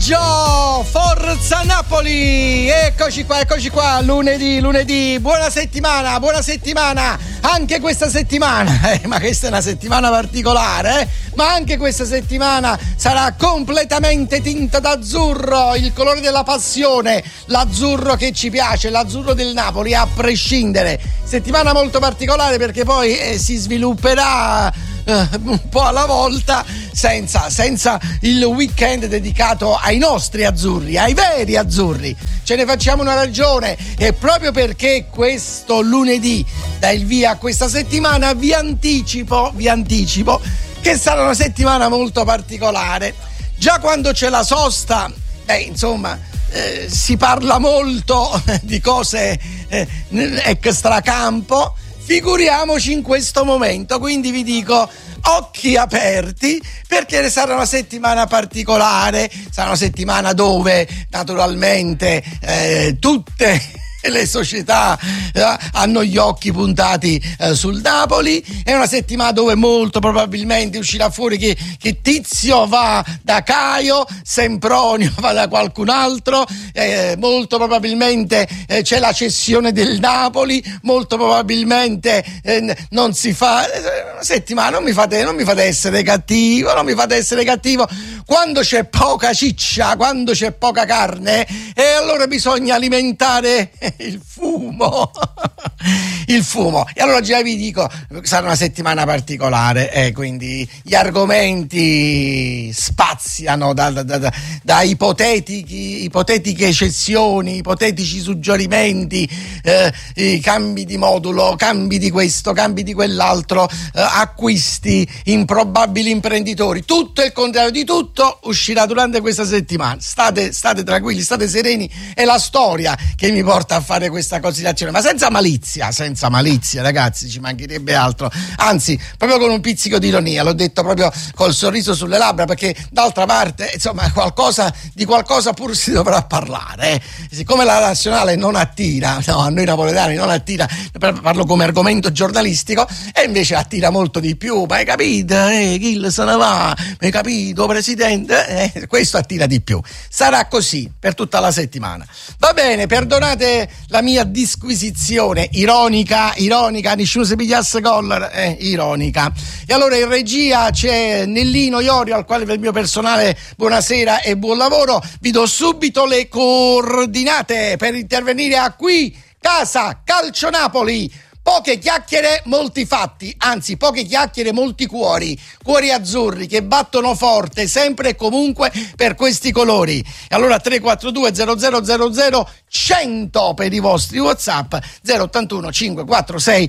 pomeriggio, Forza Napoli, eccoci qua, lunedì, buona settimana, anche questa settimana, ma questa è una settimana particolare, ma anche questa settimana sarà completamente tinta d'azzurro, il colore della passione, l'azzurro che ci piace, l'azzurro del Napoli, a prescindere, settimana molto particolare perché poi si svilupperà un po' alla volta senza il weekend dedicato ai nostri azzurri, ai veri azzurri. Ce ne facciamo una ragione e proprio perché questo lunedì dà il via a questa settimana vi anticipo che sarà una settimana molto particolare. Già quando c'è la sosta, si parla molto di cose extracampo, figuriamoci in questo momento, quindi vi dico occhi aperti perché sarà una settimana particolare, sarà una settimana dove naturalmente tutte le società hanno gli occhi puntati sul Napoli. È una settimana dove molto probabilmente uscirà fuori che Tizio va da Caio, Sempronio va da qualcun altro, molto probabilmente c'è la cessione del Napoli, molto probabilmente non si fa una settimana, non mi fate essere cattivo, quando c'è poca ciccia, quando c'è poca carne, e allora bisogna alimentare il fumo. E allora già vi dico, sarà una settimana particolare, quindi gli argomenti spaziano da ipotetiche cessioni, ipotetici suggerimenti, cambi di modulo, cambi di questo, cambi di quell'altro, acquisti, improbabili imprenditori, tutto il contrario di tutto uscirà durante questa settimana. State tranquilli, state sereni, è la storia che mi porta a fare questa considerazione, ma senza malizia, ragazzi, ci mancherebbe altro, anzi proprio con un pizzico di ironia, l'ho detto proprio col sorriso sulle labbra, perché d'altra parte insomma di qualcosa pur si dovrà parlare, siccome la nazionale non attira, a noi napoletani non attira, parlo come argomento giornalistico, e invece attira molto di più, ma hai capito, Gil se ne va, hai capito presidente, questo attira di più, sarà così per tutta la settimana. Va bene, perdonate la mia disquisizione ironica, nessuno si pigliasse collar, ironica. E allora in regia c'è Nellino Iorio, al quale per il mio personale buonasera e buon lavoro. Vi do subito le coordinate per intervenire a qui Casa Calcio Napoli. Poche chiacchiere, molti fatti, anzi poche chiacchiere, molti cuori azzurri che battono forte sempre e comunque per questi colori. E allora 342 0000 100 per i vostri WhatsApp, 081 546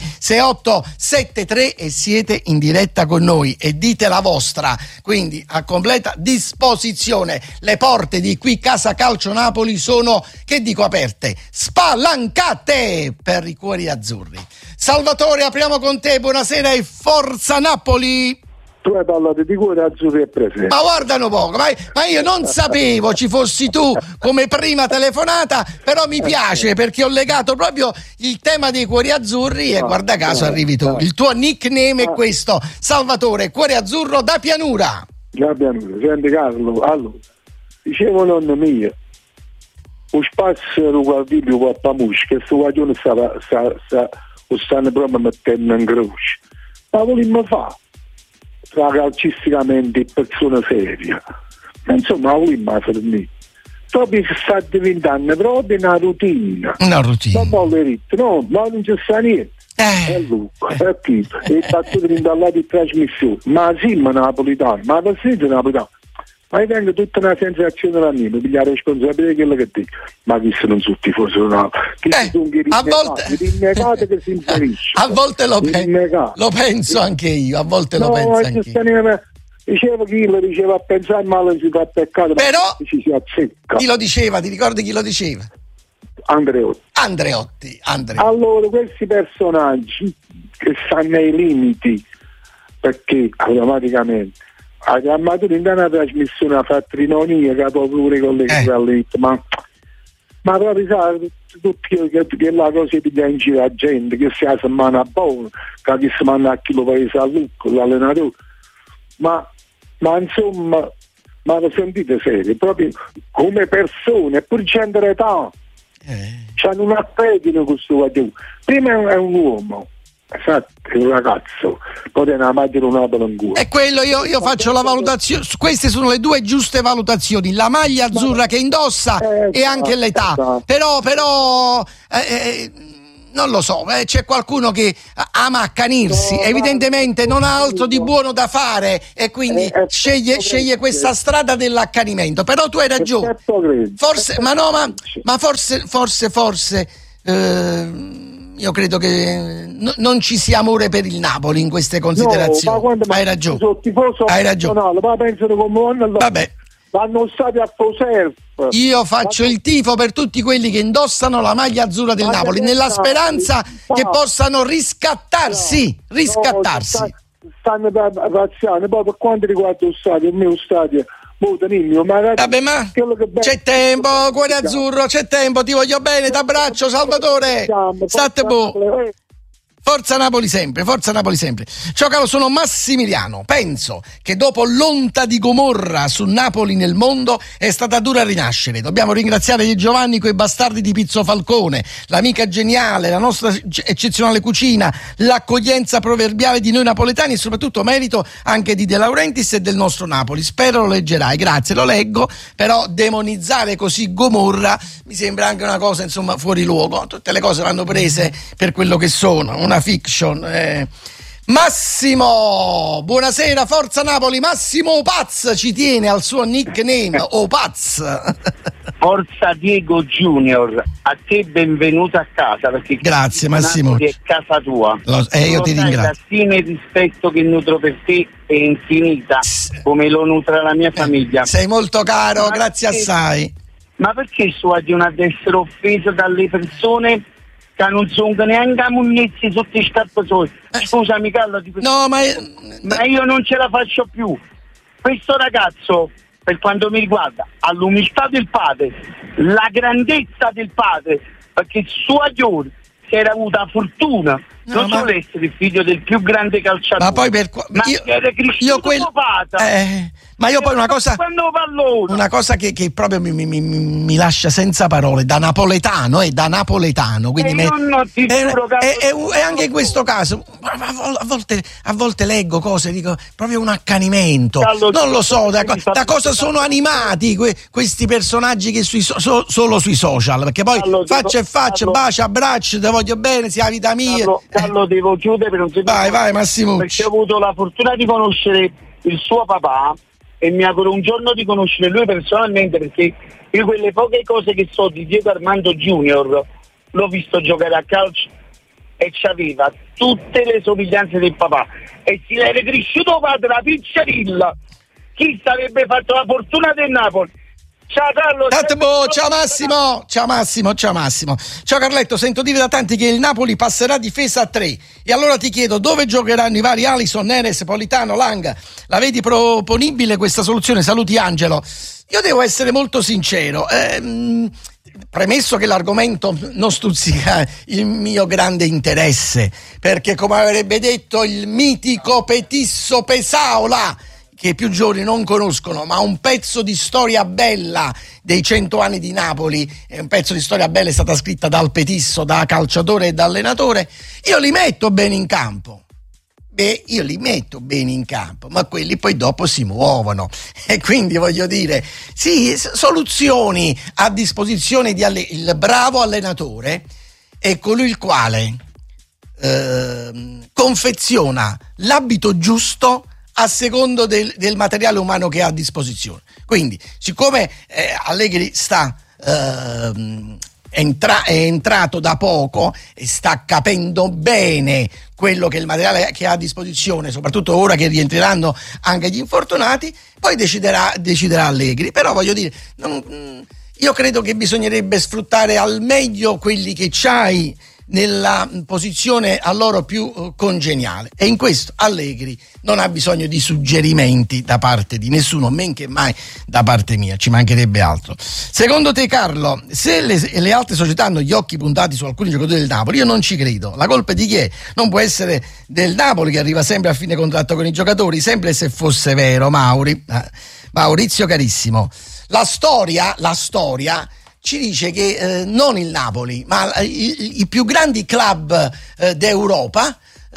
6873, e siete in diretta con noi e dite la vostra, quindi a completa disposizione. Le porte di qui Casa Calcio Napoli sono, che dico, aperte, spalancate per i cuori azzurri. Salvatore, apriamo con te, buonasera e Forza Napoli. Tu hai parlato di cuori azzurri e presenti. Ma guardano poco, ma io non sapevo ci fossi tu come prima telefonata, però mi piace perché ho legato proprio il tema dei cuori azzurri e guarda caso arrivi tu. Il tuo nickname è questo, Salvatore, cuore azzurro da Pianura. Da Pianura, senti Carlo, allora, dicevo nonna mia, un spazio qual video con pamusci, che sto guaglione stanno proprio mettendo in croce. Ma volimmo fare? Tra calcisticamente persone serie, ma insomma volimmo per me. Proprio sta diventando proprio una routine. Non vuole ritmo, no, ma non c'è sta niente. È qui, e battuto in dalla di trasmissione. Ma sì, ma napolitano, ma per senza napolitano. Ma io tengo tutta una sensazione da me, mi piglia la responsabilità di quello che dico. Ma chi se non sono tifosi no? A volte che si inserisce. A volte lo penso anche io, a volte lo penso anche io. Dicevo chi lo diceva, a pensare male si fa peccato, però ci si azzecca. Chi lo diceva? Ti ricordi chi lo diceva? Andreotti. Allora, questi personaggi che stanno ai limiti, perché automaticamente la grammatura in una trasmissione a fatrinonia che dopo pure colleghi ma proprio sai, tutti che la cosa di in giro la gente, che sia settimana buona, che si manda a chi lo paese a Lucco, l'allenatore, ma insomma ma lo sentite serio, proprio come persone, eppure gente d'età. C'hanno un appetito questo guaglione. Prima è un uomo, esatto, è un ragazzo, poi è una madre un apolo in culo. E quello io faccio la valutazione, queste sono le due giuste valutazioni, la maglia azzurra che indossa e anche l'età. Però non lo so, c'è qualcuno che ama accanirsi, evidentemente non ha altro di buono da fare e quindi sceglie questa strada dell'accanimento. Però tu hai ragione, forse, ma forse io credo che non ci sia amore per il Napoli in queste considerazioni. Hai ragione. Vabbè. Vanno stati a Foserp. Io faccio il tifo per tutti quelli che indossano la maglia azzurra del Napoli, nella speranza che possano riscattarsi. Stanno razziando, poi per quanto riguarda lo stadio, il mio stadio, vabbè, ma c'è tempo, cuore azzurro, c'è tempo, ti voglio bene, t'abbraccio, Salvatore. State buono. Forza Napoli sempre, forza Napoli sempre. Ciao caro, sono Massimiliano. Penso che dopo l'onta di Gomorra su Napoli nel mondo è stata dura a rinascere. Dobbiamo ringraziare Di Giovanni coi bastardi di Pizzo Falcone, l'amica geniale, la nostra eccezionale cucina, l'accoglienza proverbiale di noi napoletani e soprattutto merito anche di De Laurentiis e del nostro Napoli. Spero lo leggerai, grazie, lo leggo, però demonizzare così Gomorra mi sembra anche una cosa insomma fuori luogo. Tutte le cose vanno prese per quello che sono, una fiction. Massimo, buonasera, forza Napoli. Massimo Opaz ci tiene al suo nickname Opaz. Forza Diego Junior, a te benvenuto a casa, perché grazie Massimo, è casa tua. Io ti ringrazio. La stima e il rispetto che nutro per te è infinita, come lo nutre la mia famiglia. Sei molto caro, grazie assai. Ma perché di non essere offeso dalle persone che non sono neanche a mugnezzi sotto i scarpazoli? Scusami Carlo, no, ma io non ce la faccio più. Questo ragazzo, per quanto mi riguarda, ha l'umiltà del padre, la grandezza del padre, perché suo aglione si era avuta la fortuna non solo essere il figlio del più grande calciatore, ma poi ma io poi una cosa che proprio mi lascia senza parole, da napoletano, quindi e anche in questo caso a volte leggo cose, dico proprio un accanimento, non lo so da cosa sono animati questi personaggi che solo sui social, perché poi faccia, bacio, abbraccio, te voglio bene, sia la vita mia. Carlo, devo chiudere per un secondo. Vai Massimo, perché ho avuto la fortuna di conoscere il suo papà e mi auguro un giorno di conoscere lui personalmente, perché io quelle poche cose che so di Diego Armando Junior l'ho visto giocare a calcio e c'aveva tutte le somiglianze del papà, e se l'era cresciuto padre la pizzerilla, chi sarebbe fatto la fortuna del Napoli? Ciao Carlo. Ciao Massimo. Ciao Carletto, sento dire da tanti che il Napoli passerà difesa a 3 e allora ti chiedo dove giocheranno i vari Alisson, Neres, Politano, Lang. La vedi proponibile questa soluzione? Saluti Angelo. Io devo essere molto sincero, premesso che l'argomento non stuzzica il mio grande interesse, perché come avrebbe detto il mitico Petisso Pesaola, che più giovani non conoscono, ma un pezzo di storia bella dei 100 anni di Napoli, è un pezzo di storia bella, è stata scritta dal Petisso, da calciatore e da allenatore. Io li metto bene in campo, ma quelli poi dopo si muovono, e quindi voglio dire, sì, soluzioni a disposizione il bravo allenatore è colui il quale confeziona l'abito giusto a secondo del materiale umano che ha a disposizione. Quindi, siccome Allegri è entrato da poco e sta capendo bene quello che è il materiale che ha a disposizione, soprattutto ora che rientreranno anche gli infortunati, poi deciderà Allegri. Però voglio dire, io credo che bisognerebbe sfruttare al meglio quelli che c'hai nella posizione a loro più congeniale, e in questo Allegri non ha bisogno di suggerimenti da parte di nessuno, men che mai da parte mia, ci mancherebbe altro. Secondo te Carlo, se le altre società hanno gli occhi puntati su alcuni giocatori del Napoli, io non ci credo. La colpa di chi è? Non può essere del Napoli, che arriva sempre a fine contratto con i giocatori, sempre se fosse vero, Mauri. Maurizio carissimo, la storia ci dice che non il Napoli, ma i più grandi club d'Europa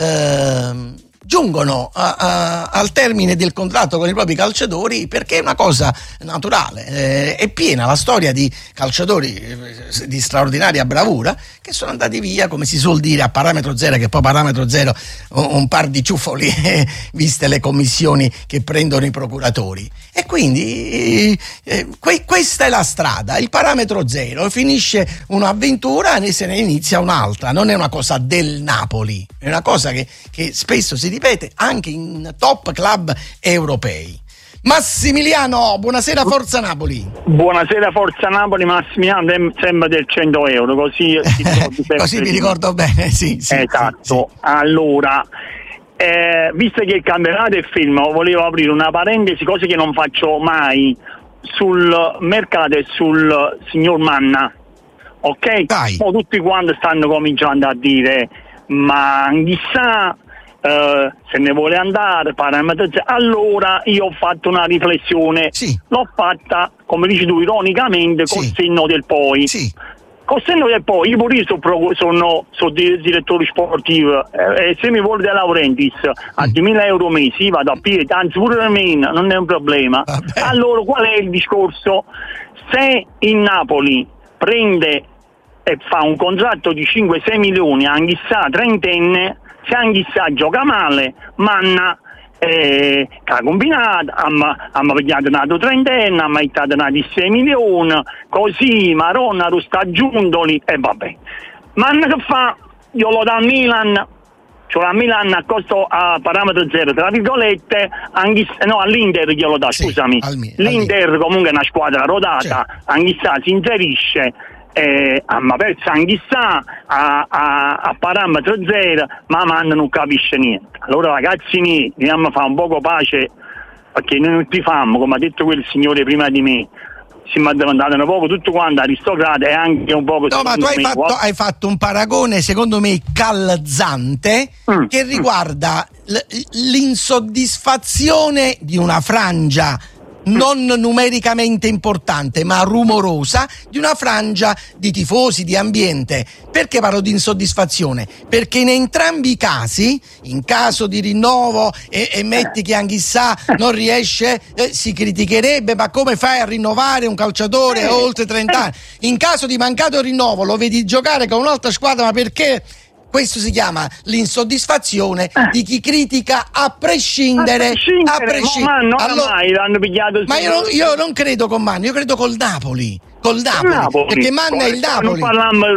giungono al termine del contratto con i propri calciatori perché è una cosa naturale. È piena la storia di calciatori di straordinaria bravura che sono andati via, come si suol dire, a parametro zero, che poi parametro zero un par di ciuffoli viste le commissioni che prendono i procuratori. E quindi questa è la strada, il parametro zero, finisce un'avventura e se ne inizia un'altra. Non è una cosa del Napoli, è una cosa che spesso si ripete anche in top club europei. Massimiliano, buonasera Forza Napoli. Buonasera Forza Napoli, Massimiliano sembra del 100 euro, così così mi ricordo bene, sì. Esatto, sì. Allora, visto che il campionato è fermo, volevo aprire una parentesi, cose che non faccio mai, sul mercato e sul signor Manna, ok? Dai. Tutti quanti stanno cominciando a dire, ma chissà se ne vuole andare, allora io ho fatto una riflessione, sì. L'ho fatta, come dici tu, ironicamente, col senno del poi. Sì. Col senno del poi, io pure sono direttore sportivo, e se mi vuole De Laurentiis a 10.000 euro mesi vado a piedi, anzi pure meno, non è un problema. Vabbè. Allora qual è il discorso? Se il Napoli prende e fa un contratto di 5-6 milioni, anche chissà trentenne, se anche chissà gioca male, Manna che ha combinato, hanno pigliato una trentenne, hanno mettato una di 6 milioni, così Maronna lo sta aggiuntoli e vabbè. Manna che fa? Io lo do a Milan, cioè a Milan a costo a parametro zero, tra virgolette, all'Inter glielo dà, scusami. L'Inter comunque è una squadra rodata, anche si inserisce. Ma perso anche a parametro zero, ma Manna non capisce niente. Allora ragazzi miei, dobbiamo fare un poco pace, perché noi non ti famo, come ha detto quel signore prima di me, siamo diventati un poco tutto quanto aristocrati e anche un poco... No, ma tu hai fatto un paragone secondo me calzante che riguarda l'insoddisfazione di una frangia non numericamente importante ma rumorosa, di una frangia di tifosi, di ambiente. Perché parlo di insoddisfazione? Perché in entrambi i casi, in caso di rinnovo e metti che anche chissà non riesce, si criticherebbe, ma come fai a rinnovare un calciatore oltre 30 anni? In caso di mancato rinnovo lo vedi giocare con un'altra squadra, ma perché? Questo si chiama l'insoddisfazione di chi critica a prescindere. Ma non allora, mai l'hanno pigliato. Ma io non credo con Manna, io credo col Napoli. Perché Manna è il Napoli. Non parliamo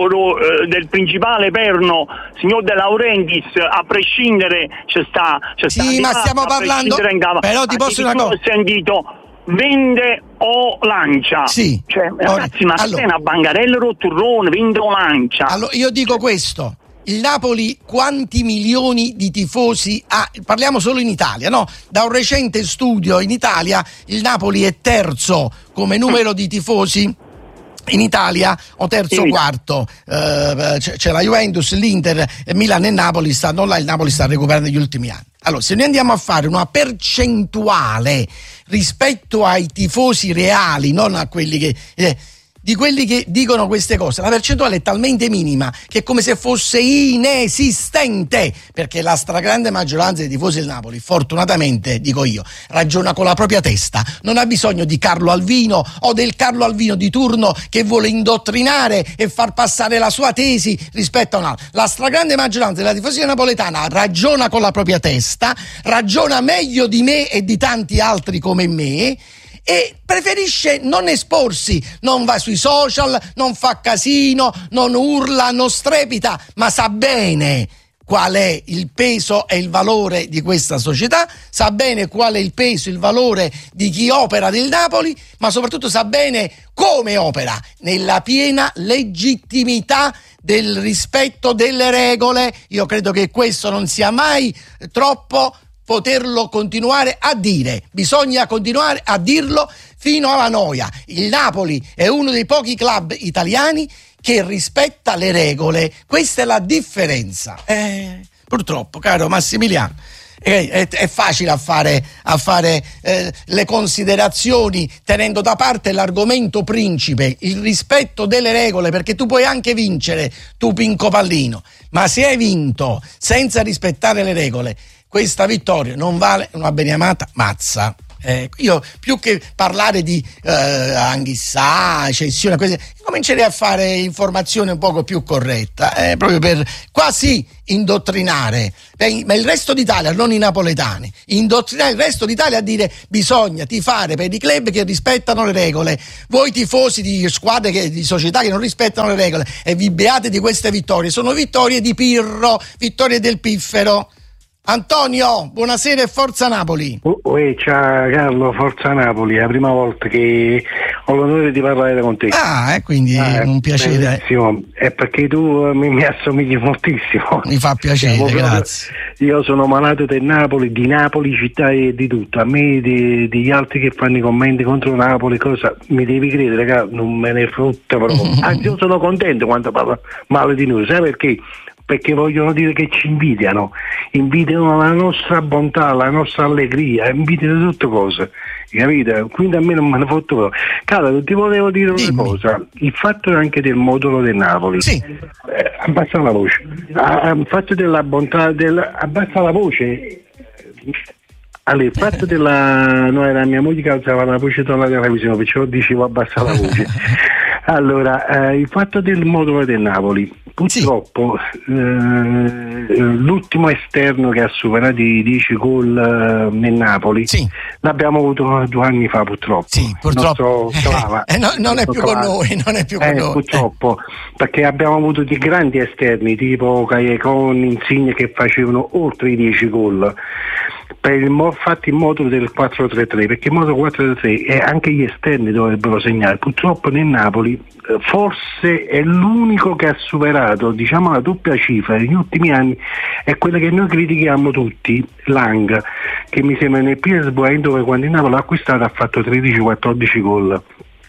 del principale perno, signor De Laurentiis, a prescindere c'è sta sì, ma stiamo parlando. Però ti posso una cosa. Ho sentito vende o lancia. Sì. Cioè, ragazzi, ma allora, una bangarella rotturrone, vende o lancia. Allora, io dico questo. Il Napoli quanti milioni di tifosi ha? Parliamo solo in Italia, no? Da un recente studio in Italia il Napoli è terzo come numero di tifosi in Italia, o terzo o quarto. C'è la Juventus, l'Inter, Milan e Napoli stanno là, il Napoli sta recuperando negli ultimi anni. Allora, se noi andiamo a fare una percentuale rispetto ai tifosi reali, non a quelli che... di quelli che dicono queste cose, la percentuale è talmente minima che è come se fosse inesistente, perché la stragrande maggioranza dei tifosi del Napoli, fortunatamente dico io, ragiona con la propria testa, non ha bisogno di Carlo Alvino o del Carlo Alvino di turno che vuole indottrinare e far passare la sua tesi rispetto a un altro. La stragrande maggioranza della tifoseria napoletana ragiona con la propria testa, ragiona meglio di me e di tanti altri come me, e preferisce non esporsi, non va sui social, non fa casino, non urla, non strepita, ma sa bene qual è il peso e il valore di questa società, sa bene qual è il peso e il valore di chi opera nel Napoli, ma soprattutto sa bene come opera, nella piena legittimità del rispetto delle regole. Io credo che questo non sia mai troppo poterlo continuare a dire, bisogna continuare a dirlo fino alla noia. Il Napoli è uno dei pochi club italiani che rispetta le regole, questa è la differenza. Purtroppo, caro Massimiliano, È facile a fare le considerazioni tenendo da parte l'argomento principe, il rispetto delle regole, perché tu puoi anche vincere, tu Pinco Pallino, ma se hai vinto senza rispettare le regole, questa vittoria non vale una beniamata mazza. Io più che parlare di Anghissà, cessione, comincerei a fare informazione un poco più corretta, proprio per quasi indottrinare ma il resto d'Italia, non i napoletani, indottrinare il resto d'Italia a dire bisogna tifare per i club che rispettano le regole. Voi tifosi di squadre di società che non rispettano le regole e vi beate di queste vittorie, sono vittorie di Pirro, vittorie del Piffero. Antonio, buonasera e forza Napoli. Ciao Carlo, forza Napoli, è la prima volta che ho l'onore di parlare con te. Quindi un piacere. Bellissimo. È perché tu mi assomigli moltissimo. Mi fa piacere, grazie. Io sono malato di Napoli città e di tutto. A me degli altri che fanno i commenti contro Napoli, cosa mi devi credere, raga, non me ne frutta proprio. Anzi, io sono contento quando parlo male di noi, sai perché? Perché vogliono dire che ci invidiano la nostra bontà, la nostra allegria, invidiano tutte cose, capite? Quindi a me non me ne fotto proprio. Carlo, ti volevo dire una cosa, il fatto anche del modulo del Napoli, sì. Abbassa la voce, il fatto della bontà, abbassa la voce. Allora, il fatto era mia moglie che alzava la voce dalla televisione, perciò dicevo abbassa la voce. Allora, il fatto del modulo del Napoli, purtroppo l'ultimo esterno che ha superato i 10 gol nel Napoli l'abbiamo avuto 2 anni fa, purtroppo. Sì, purtroppo. Non è più con noi, purtroppo, perché abbiamo avuto dei grandi esterni tipo Cagliacon, Insigne che facevano oltre i 10 gol. Fatti il modulo del 4-3-3, perché il modulo 4-3-3 è anche gli esterni dovrebbero segnare. Purtroppo nel Napoli forse è l'unico che ha superato, diciamo, la doppia cifra negli ultimi anni, è quella che noi critichiamo tutti, Lang, che mi sembra nel PSV dove quando il Napoli l'ha acquistato ha fatto 13-14 gol.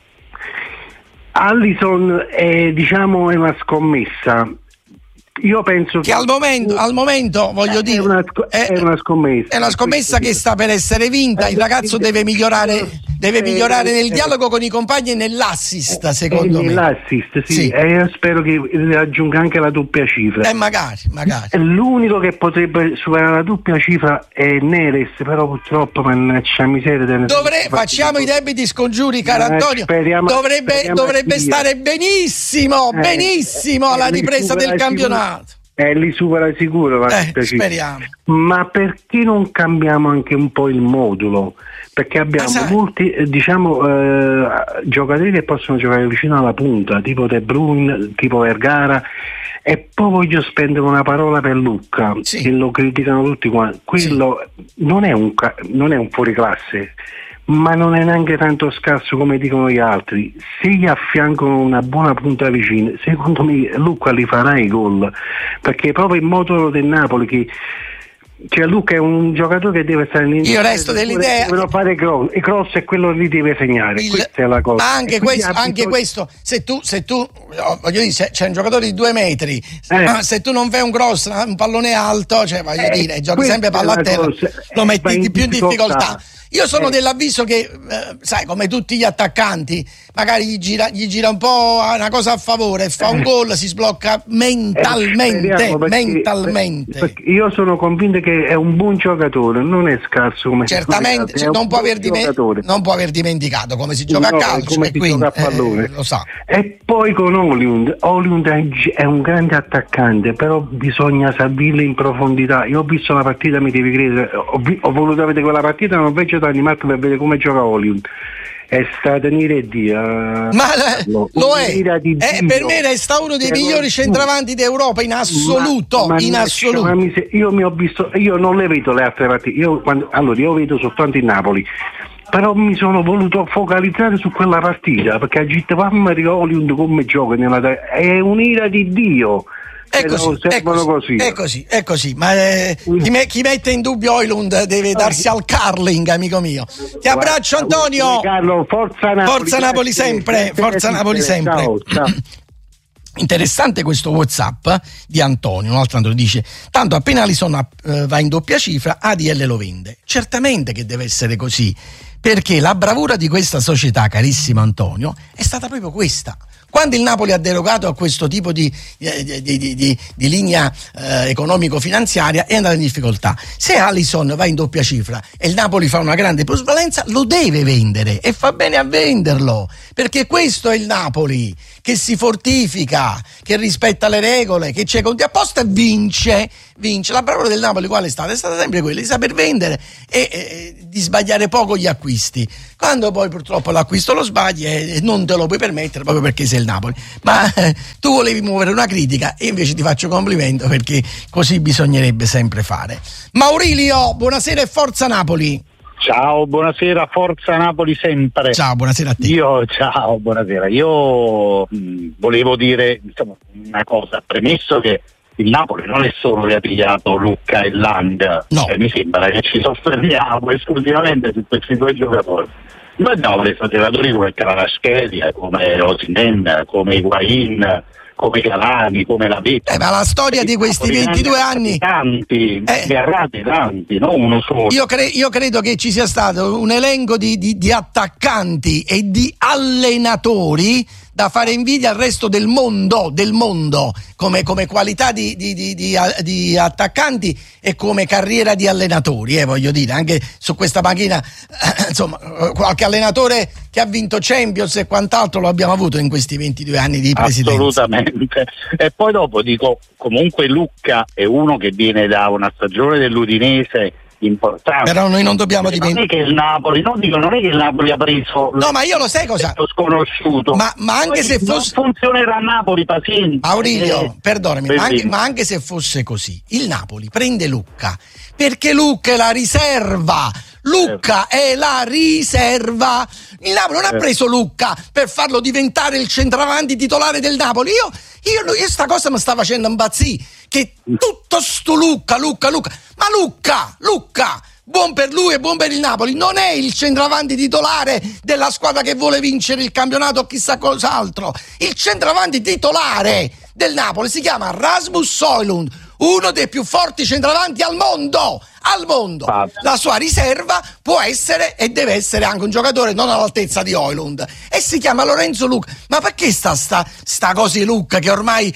Alisson è una scommessa. Io penso che al momento voglio dire è una scommessa. È una scommessa che sta per essere vinta. Il ragazzo deve migliorare nel dialogo con i compagni e nell'assist, secondo me. Nell'assist, sì. E io spero che raggiunga anche la doppia cifra. Magari. L'unico che potrebbe superare la doppia cifra è Neres, però purtroppo mannaggia miseria. Facciamo i debiti scongiuri, caro Antonio. Dovrebbe stare benissimo alla ripresa del campionato. Li supera sicuro, speriamo. Ma perché non cambiamo anche un po' il modulo? Perché abbiamo molti giocatori che possono giocare vicino alla punta, tipo De Bruyne, tipo Vergara, e poi voglio spendere una parola per Lucca, che lo criticano tutti quanti. Quello non è un fuoriclasse, ma non è neanche tanto scarso come dicono gli altri. Se gli affiancano una buona punta vicina, secondo me Lucca li farà i gol, perché proprio il modulo del Napoli Luca è un giocatore che deve stare in io resto dell'idea deve fare i cross e quello lì deve segnare. Questa è la cosa. Ma anche questo se tu voglio dire, c'è un giocatore di 2 metri, se tu non fai un cross, un pallone alto, voglio dire, giochi sempre palla a terra, lo metti di più in difficoltà. Io sono dell'avviso che, sai, come tutti gli attaccanti, magari gli gira un po' una cosa a favore, fa un gol, si sblocca mentalmente. Perché io sono convinto che è un buon giocatore, non è scarso come certamente, non può aver dimenticato come si gioca a calcio, come si gioca a pallone. Lo sa. E poi con Højlund è un grande attaccante, però bisogna servirlo in profondità. Io ho visto la partita, mi devi credere, ho voluto vedere quella partita, non vedo da animato per vedere come gioca Højlund. È stato un'eredia. Ma lo è. Per me resta uno dei migliori centravanti d'Europa in assoluto. Io non le vedo le altre partite. Io vedo soltanto il Napoli. Però mi sono voluto focalizzare su quella partita, perché agitavamo Højlund come gioca è un'ira di Dio. È così, ma chi mette in dubbio Højlund deve darsi al curling, amico mio. Ti abbraccio, Antonio. Carlo, forza Napoli sempre. Ciao. Interessante questo WhatsApp di Antonio, un altro Antonio dice: tanto appena Alisson va in doppia cifra, ADL lo vende. Certamente che deve essere così, perché la bravura di questa società, carissimo Antonio, è stata proprio questa. Quando il Napoli ha derogato a questo tipo di linea economico-finanziaria, è andato in difficoltà. Se Alisson va in doppia cifra e il Napoli fa una grande plusvalenza, lo deve vendere, e fa bene a venderlo, perché questo è il Napoli che si fortifica, che rispetta le regole, che c'è conti apposta e vince. La bravura del Napoli qual è stata? È stata sempre quella di saper vendere e di sbagliare poco gli acquisti. Quando poi purtroppo l'acquisto lo sbagli e non te lo puoi permettere proprio perché sei il Napoli. Ma tu volevi muovere una critica e invece ti faccio complimento, perché così bisognerebbe sempre fare. Maurilio, buonasera e forza Napoli. Ciao, buonasera, forza Napoli sempre. Ciao, buonasera a te. Buonasera. Io volevo dire, insomma, una cosa, premesso che il Napoli non è solo che ha pigliato Lucca e Lang, no. Mi sembra che ci soffermiamo esclusivamente su questi due giocatori. Noi abbiamo preso giocatori come Kvaratskhelia, come Osimhen, come Higuain, come Cavani, come la Vetta. Ma la storia di questi 22 anni, tanti, non uno solo. Io credo che ci sia stato un elenco di attaccanti e di allenatori da fare invidia al resto del mondo come qualità di attaccanti e come carriera di allenatori, voglio dire, anche su questa panchina insomma qualche allenatore che ha vinto Champions e quant'altro lo abbiamo avuto in questi 22 anni di presidenza. Assolutamente. E poi dopo dico, comunque Lucca è uno che viene da una stagione dell'Udinese importante. Però noi non dobbiamo dimenticare. Non è che il Napoli, non è che il Napoli ha preso. No, ma io lo sai cosa? Sconosciuto. Ma anche se fosse. Non funzionerà a Napoli, paziente. Maurilio, perdonami, ma anche se fosse così, il Napoli prende Lucca perché Lucca è la riserva. Lucca è la riserva. Il Napoli non ha preso Lucca per farlo diventare il centravanti titolare del Napoli. Io sta cosa mi sta facendo impazzire, che tutto sto Lucca. Ma Lucca, buon per lui e buon per il Napoli, non è il centravanti titolare della squadra che vuole vincere il campionato o chissà cos'altro. Il centravanti titolare del Napoli si chiama Rasmus Højlund, uno dei più forti centravanti al mondo. La sua riserva può essere e deve essere anche un giocatore non all'altezza di Højlund, e si chiama Lorenzo Lucca. Ma perché sta cosa di Lucca che ormai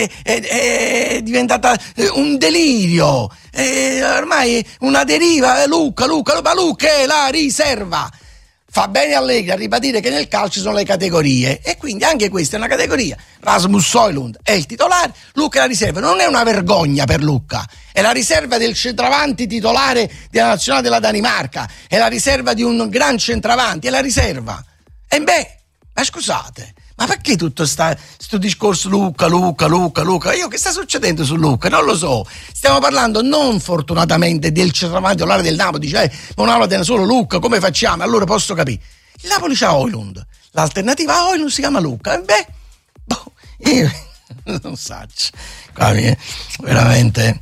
è diventata un delirio, ormai una deriva? Lucca, ma Lucca è la riserva. Fa bene Allegri a ribadire che nel calcio sono le categorie, e quindi anche questa è una categoria. Rasmus Højlund è il titolare, Lucca è la riserva. Non è una vergogna per Lucca, è la riserva del centravanti titolare della nazionale della Danimarca, è la riserva di un gran centravanti, è la riserva. Ma scusate, ma perché tutto sto discorso Lucca? Io che sta succedendo su Lucca? Non lo so. Stiamo parlando non fortunatamente del centravanti titolare del Napoli, dice ma un Napoli tiene solo Lucca, come facciamo? Allora posso capire. Il Napoli c'ha Højlund, l'alternativa a Højlund si chiama Lucca. Io non so, veramente.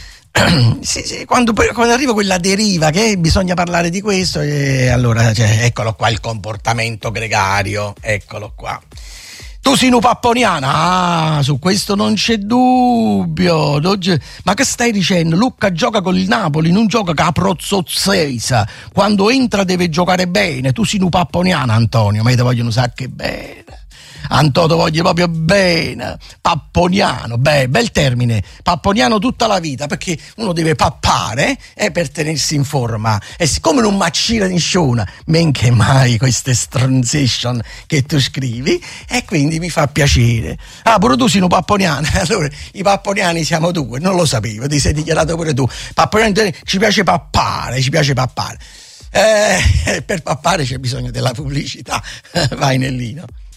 Sì, quando arriva quella deriva che bisogna parlare di questo, allora eccolo qua il comportamento gregario, eccolo qua. Tu sei un papponiana, su questo non c'è dubbio. Ma che stai dicendo? Lucca gioca con il Napoli, non gioca con la Prozozzesa. Quando entra deve giocare bene. Tu sei un papponiana, Antonio, ma io te voglio un sacco bene. Antonio voglio proprio bene. Papponiano, bel termine. Papponiano tutta la vita, perché uno deve pappare per tenersi in forma, e siccome non macina nessuno, men che mai queste stronzation che tu scrivi, e quindi mi fa piacere. Pure tu sei un papponiano. Allora i papponiani siamo due, non lo sapevo, ti sei dichiarato pure tu. Papponiani, ci piace pappare. Per pappare c'è bisogno della pubblicità. Vai Nellino.